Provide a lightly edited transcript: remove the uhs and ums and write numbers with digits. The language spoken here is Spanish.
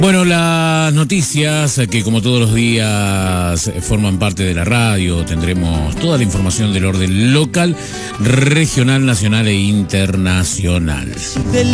Bueno, las noticias que como todos los días forman parte de la radio, tendremos toda la información del orden local, regional, nacional e internacional.